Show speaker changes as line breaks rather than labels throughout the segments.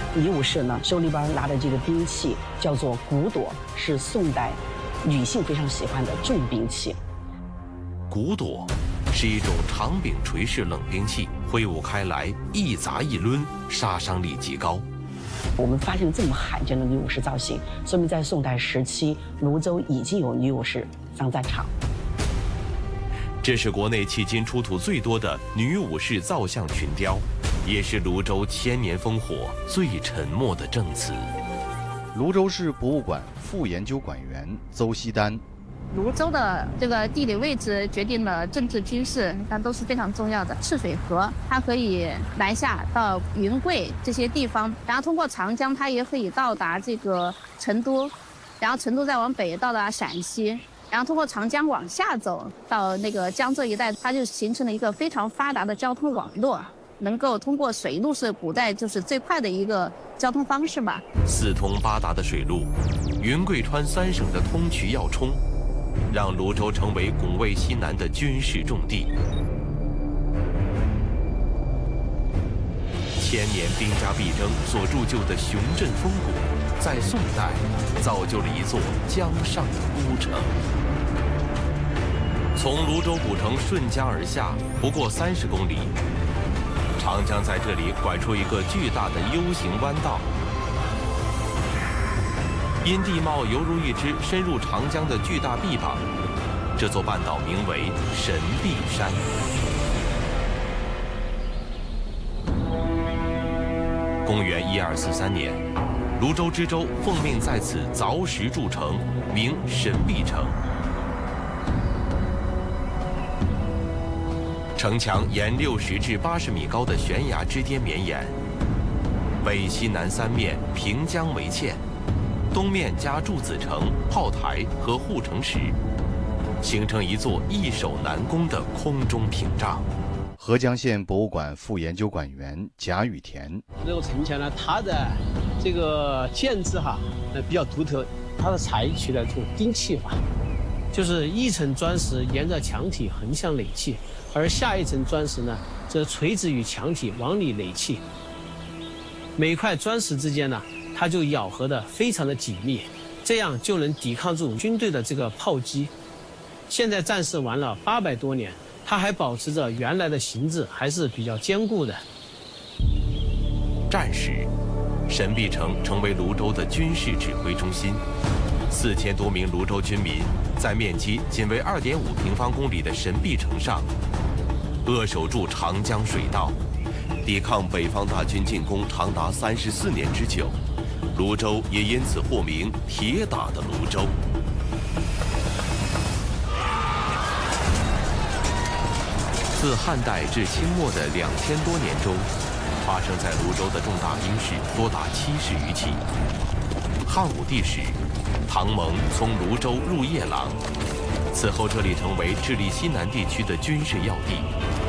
女武士呢手里边拿的这个兵器叫做骨朵，是宋代女性非常喜欢的重兵器。
骨朵是一种长柄锤式冷兵器，挥舞开来一砸一抡，杀伤力极高。
我们发现这么罕见的女武士造型，说明在宋代时期，泸州已经有女武士上战场。
这是国内迄今出土最多的女武士造像群雕，也是泸州千年烽火最沉默的证词。
泸州市博物馆副研究馆员邹锡丹。
泸州的这个地理位置决定了政治军事，那都是非常重要的。赤水河它可以南下到云贵这些地方，然后通过长江，它也可以到达这个成都，然后成都再往北到达陕西，然后通过长江往下走到那个江浙一带，它就形成了一个非常发达的交通网络，能够通过水路是古代就是最快的一个交通方式吧。
四通八达的水路，云贵川三省的通衢要冲，让泸州成为拱卫西南的军事重地。千年兵家必争所铸就的雄镇风骨，在宋代造就了一座江上的孤城。从泸州古城顺江而下，不过30公里，长江在这里拐出一个巨大的 U 型弯道。因地貌犹如一只深入长江的巨大臂膀，这座半岛名为神臂山。公元1243年，泸州知州奉命在此凿石筑城，名神臂城。城墙沿60至80米高的悬崖之巅绵延，北西南三面平江为堑。东面加筑子城、炮台和护城石，形成一座易守难攻的空中屏障。
合江县博物馆副研究馆员贾雨田。
这个城墙呢，它的这个建制比较独特，它是采取了这种钉砌法，就是一层砖石沿着墙体横向垒砌，而下一层砖石呢，则垂直于墙体往里垒砌。每块砖石之间呢，它就咬合得非常的紧密，这样就能抵抗住军队的这个炮击。现在战事完了800多年，它还保持着原来的形制，还是比较坚固的。
战时，神臂城成为泸州的军事指挥中心，4000多名泸州军民在面积仅为2.5平方公里的神臂城上，扼守住长江水道，抵抗北方大军进攻长达34年之久。泸州也因此获名“铁打的泸州”。自汉代至清末的2000多年中，发生在泸州的重大兵事多达70余起。汉武帝时，唐蒙从泸州入夜郎，此后这里成为治理西南地区的军事要地。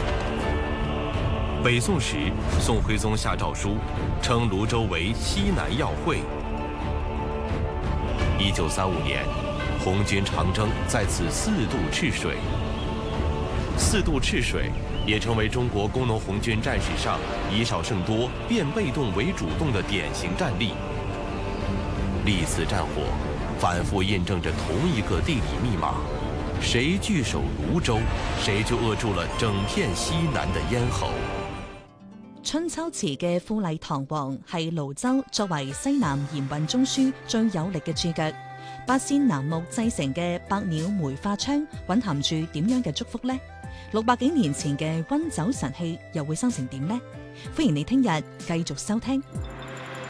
北宋时，宋徽宗下诏书，称泸州为西南要会。1935年，红军长征在此4度赤水。4度赤水也成为中国工农红军战史上以少胜多、变被动为主动的典型战例。历次战火反复印证着同一个地理密码：谁据守泸州，谁就扼住了整片西南的咽喉。
春秋詞嘅富麗堂皇係泸州作為西南鹽運中樞最有力嘅駐腳。八仙楠木製成嘅百鳥梅花窗蘊含住點樣嘅祝福呢？600幾年前嘅溫酒神器又會生成點呢？歡迎你聽日繼續收聽。